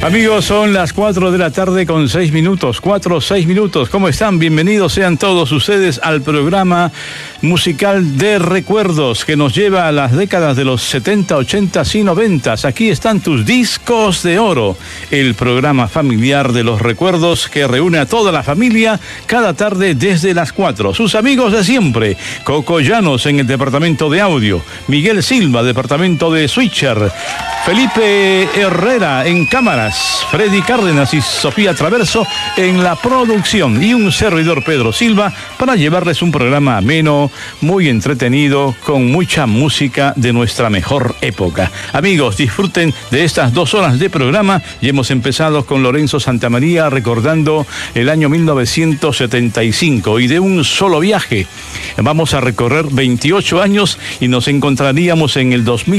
Amigos, son las 4 de la tarde con 6 minutos. 6 minutos. ¿Cómo están? Bienvenidos sean todos ustedes al programa musical de recuerdos que nos lleva a las décadas de los 70, 80 y 90. Aquí están tus discos de oro. El programa familiar de los recuerdos que reúne a toda la familia cada tarde desde las 4. Sus amigos de siempre. Coco Llanos en el departamento de audio. Miguel Silva, departamento de switcher. Felipe Herrera en cámaras. Freddy Cárdenas y Sofía Traverso en la producción y un servidor Pedro Silva para llevarles un programa ameno, muy entretenido, con mucha música de nuestra mejor época. Amigos, disfruten de estas 2 horas de programa y hemos empezado con Lorenzo Santamaría recordando el año 1975 y de un solo viaje. Vamos a recorrer 28 años y nos encontraríamos en el 2000.